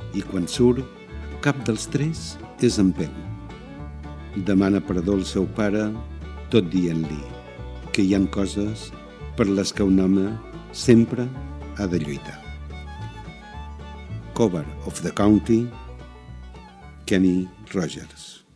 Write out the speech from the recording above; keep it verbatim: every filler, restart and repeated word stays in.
i quan surt, cap dels tres és en peu. Demana perdó al seu pare, tot dient-li que hi ha coses per les que un home sempre ha de lluitar. Cover of the County, Kenny Rogers.